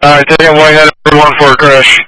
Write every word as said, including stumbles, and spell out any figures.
Alright, take him Whitehead one for a crash.